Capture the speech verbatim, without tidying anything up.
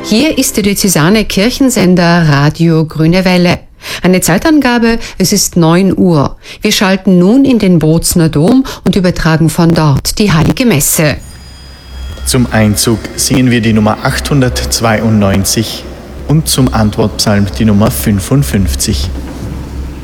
Hier ist der diözesane Kirchensender Radio Grüne Welle. Eine Zeitangabe, es ist neun Uhr. Wir schalten nun in den Bozner Dom und übertragen von dort die Heilige Messe. Zum Einzug singen wir die Nummer achthundertzweiundneunzig und zum Antwortpsalm die Nummer fünfundfünfzig.